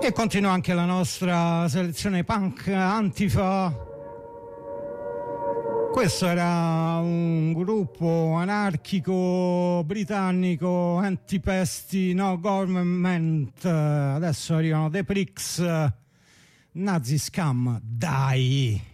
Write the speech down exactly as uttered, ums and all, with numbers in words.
E continua anche la nostra selezione punk Antifa. Questo era un gruppo anarchico britannico, Anti-Pesti No Government. Adesso arrivano The Pricks, Nazi Scum, dai!